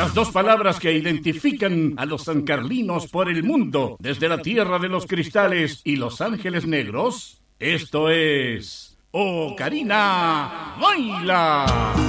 Las dos palabras que identifican a los sancarlinos por el mundo, desde la tierra de los cristales y los ángeles negros. Esto es... ¡Oh, Karina, baila!